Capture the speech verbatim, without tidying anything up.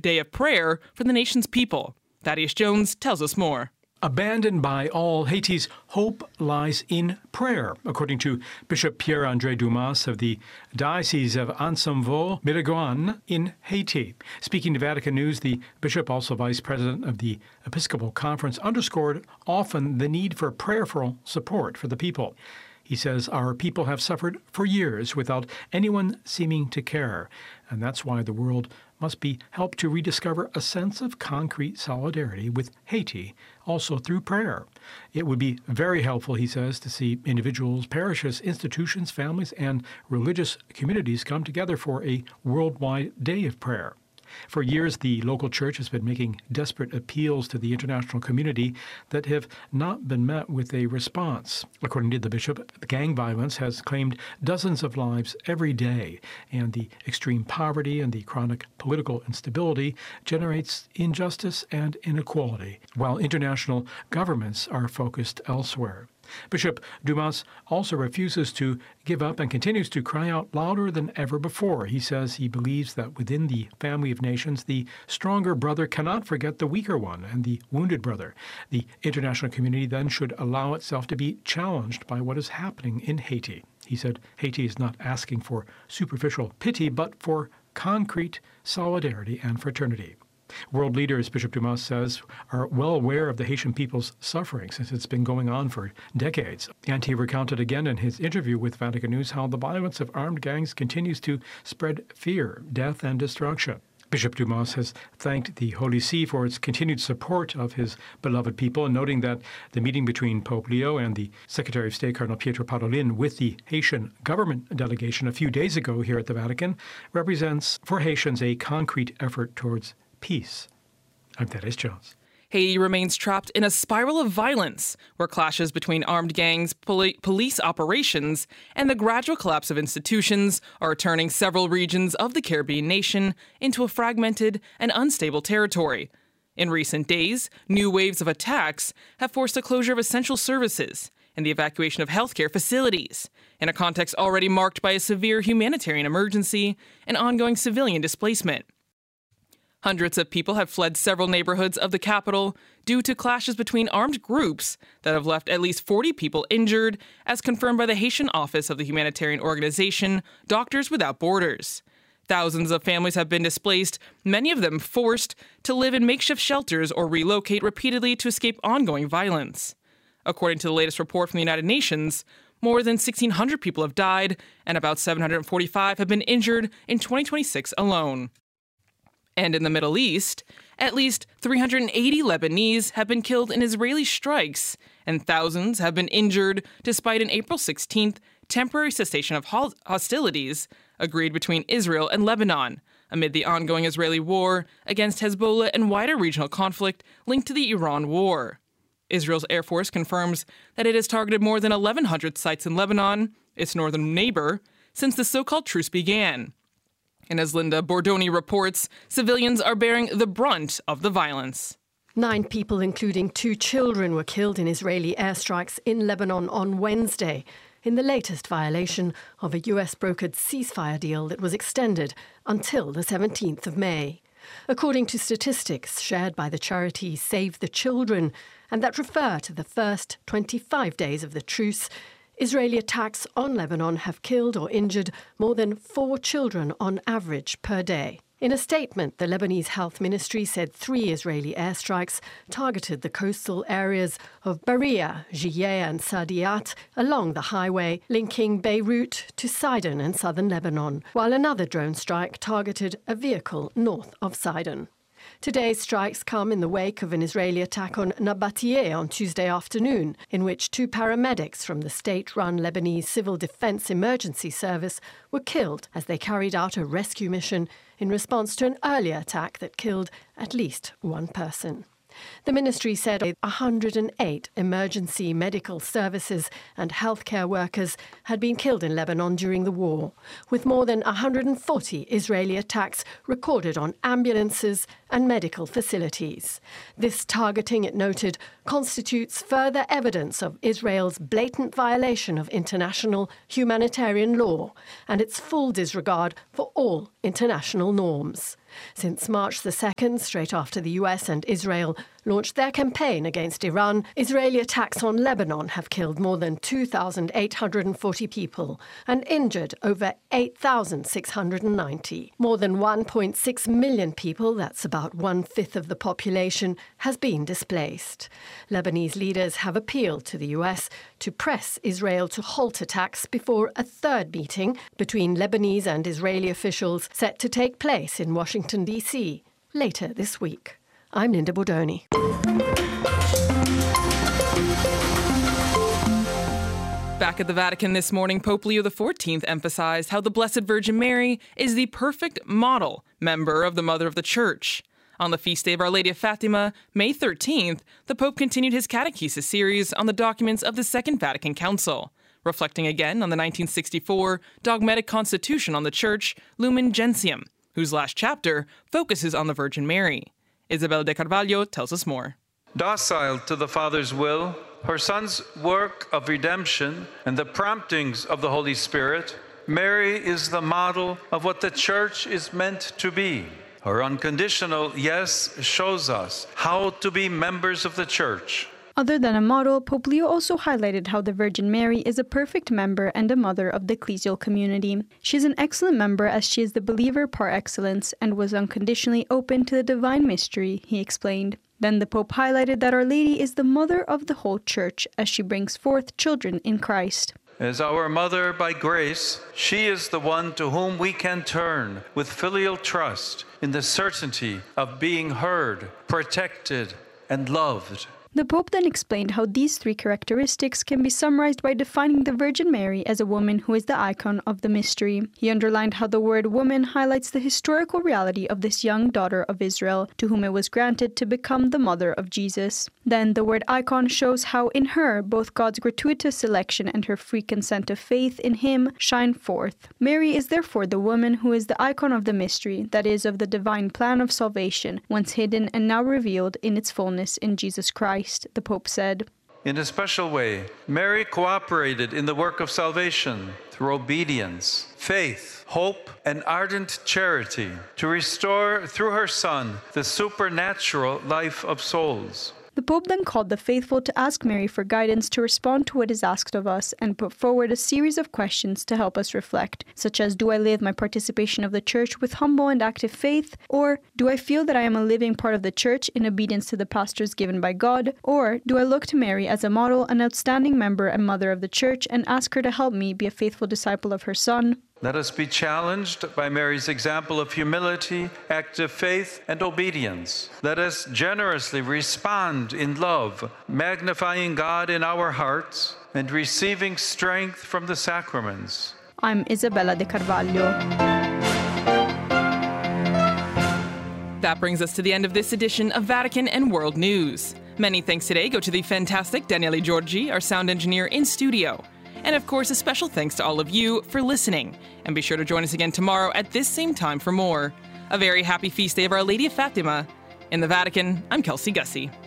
day of prayer for the nation's people. Thaddeus Jones tells us more. Abandoned by all, Haiti's hope lies in prayer, according to Bishop Pierre-André Dumas of the Diocese of Ansemveau-Miragoâne in Haiti. Speaking to Vatican News, the bishop, also vice president of the Episcopal Conference, underscored often the need for prayerful support for the people. He says our people have suffered for years without anyone seeming to care, and that's why the world must be helped to rediscover a sense of concrete solidarity with Haiti, also through prayer. It would be very helpful, he says, to see individuals, parishes, institutions, families, and religious communities come together for a worldwide day of prayer. For years, the local church has been making desperate appeals to the international community that have not been met with a response. According to the bishop, gang violence has claimed dozens of lives every day, and the extreme poverty and the chronic political instability generates injustice and inequality, while international governments are focused elsewhere. Bishop Dumas also refuses to give up and continues to cry out louder than ever before. He says he believes that within the family of nations, the stronger brother cannot forget the weaker one and the wounded brother. The international community then should allow itself to be challenged by what is happening in Haiti. He said Haiti is not asking for superficial pity, but for concrete solidarity and fraternity. World leaders, Bishop Dumas says, are well aware of the Haitian people's suffering since it's been going on for decades. And he recounted again in his interview with Vatican News how the violence of armed gangs continues to spread fear, death, and destruction. Bishop Dumas has thanked the Holy See for its continued support of his beloved people, noting that the meeting between Pope Leo and the Secretary of State, Cardinal Pietro Parolin, with the Haitian government delegation a few days ago here at the Vatican represents for Haitians a concrete effort towards peace. I'm Thaddeus Jones. Haiti remains trapped in a spiral of violence, where clashes between armed gangs, poli- police operations, and the gradual collapse of institutions are turning several regions of the Caribbean nation into a fragmented and unstable territory. In recent days, new waves of attacks have forced the closure of essential services and the evacuation of healthcare facilities, in a context already marked by a severe humanitarian emergency and ongoing civilian displacement. Hundreds of people have fled several neighborhoods of the capital due to clashes between armed groups that have left at least forty people injured, as confirmed by the Haitian office of the humanitarian organization Doctors Without Borders. Thousands of families have been displaced, many of them forced to live in makeshift shelters or relocate repeatedly to escape ongoing violence. According to the latest report from the United Nations, more than sixteen hundred people have died and about seven hundred forty-five have been injured in twenty twenty-six alone. And in the Middle East, at least three hundred eighty Lebanese have been killed in Israeli strikes, and thousands have been injured despite an April sixteenth temporary cessation of hostilities agreed between Israel and Lebanon, amid the ongoing Israeli war against Hezbollah and wider regional conflict linked to the Iran war. Israel's Air Force confirms that it has targeted more than eleven hundred sites in Lebanon, its northern neighbor, since the so-called truce began. And as Linda Bordoni reports, civilians are bearing the brunt of the violence. Nine people, including two children, were killed in Israeli airstrikes in Lebanon on Wednesday, in the latest violation of a U S-brokered ceasefire deal that was extended until the seventeenth of May. According to statistics shared by the charity Save the Children, and that refer to the first twenty-five days of the truce, Israeli attacks on Lebanon have killed or injured more than four children on average per day. In a statement, the Lebanese Health Ministry said three Israeli airstrikes targeted the coastal areas of Beria, Jiyeh and Sadiat along the highway linking Beirut to Sidon and southern Lebanon, while another drone strike targeted a vehicle north of Sidon. Today's strikes come in the wake of an Israeli attack on Nabatieh on Tuesday afternoon, in which two paramedics from the state-run Lebanese Civil Defense Emergency Service were killed as they carried out a rescue mission in response to an earlier attack that killed at least one person. The ministry said one hundred eight emergency medical services and healthcare workers had been killed in Lebanon during the war, with more than one hundred forty Israeli attacks recorded on ambulances and and medical facilities. This targeting, it noted, constitutes further evidence of Israel's blatant violation of international humanitarian law and its full disregard for all international norms. Since March the second, straight after the U S and Israel launched their campaign against Iran, Israeli attacks on Lebanon have killed more than two thousand eight hundred forty people and injured over eight thousand six hundred ninety. More than one point six million people, that's about one-fifth of the population, has been displaced. Lebanese leaders have appealed to the U S to press Israel to halt attacks before a third meeting between Lebanese and Israeli officials set to take place in Washington, D C later this week. I'm Linda Bordoni. Back at the Vatican this morning, Pope Leo the fourteenth emphasized how the Blessed Virgin Mary is the perfect model member of the Mother of the Church. On the feast day of Our Lady of Fatima, May thirteenth, the Pope continued his catechesis series on the documents of the Second Vatican Council, reflecting again on the nineteen sixty-four dogmatic constitution on the Church, Lumen Gentium, whose last chapter focuses on the Virgin Mary. Isabella de Carvalho tells us more. Docile to the Father's will, her Son's work of redemption, and the promptings of the Holy Spirit, Mary is the model of what the Church is meant to be. Her unconditional yes shows us how to be members of the Church. Other than a model, Pope Leo also highlighted how the Virgin Mary is a perfect member and a mother of the ecclesial community. She is an excellent member as she is the believer par excellence and was unconditionally open to the divine mystery, he explained. Then the Pope highlighted that Our Lady is the mother of the whole Church as she brings forth children in Christ. As our mother by grace, she is the one to whom we can turn with filial trust in the certainty of being heard, protected, and loved. The Pope then explained how these three characteristics can be summarized by defining the Virgin Mary as a woman who is the icon of the mystery. He underlined how the word woman highlights the historical reality of this young daughter of Israel, to whom it was granted to become the mother of Jesus. Then the word icon shows how in her both God's gratuitous election and her free consent of faith in him shine forth. Mary is therefore the woman who is the icon of the mystery, that is, of the divine plan of salvation, once hidden and now revealed in its fullness in Jesus Christ. The Pope said. In a special way, Mary cooperated in the work of salvation through obedience, faith, hope, and ardent charity to restore through her Son the supernatural life of souls. The Pope then called the faithful to ask Mary for guidance to respond to what is asked of us and put forward a series of questions to help us reflect, such as, do I live my participation of the Church with humble and active faith? Or, do I feel that I am a living part of the Church in obedience to the pastors given by God? Or, do I look to Mary as a model, an outstanding member and mother of the Church, and ask her to help me be a faithful disciple of her Son? Let us be challenged by Mary's example of humility, active faith, and obedience. Let us generously respond in love, magnifying God in our hearts and receiving strength from the sacraments. I'm Isabella de Carvalho. That brings us to the end of this edition of Vatican and World News. Many thanks today go to the fantastic Daniele Giorgi, our sound engineer in studio. And of course, a special thanks to all of you for listening. And be sure to join us again tomorrow at this same time for more. A very happy feast day of Our Lady of Fatima. In the Vatican, I'm Kelsey Gussie.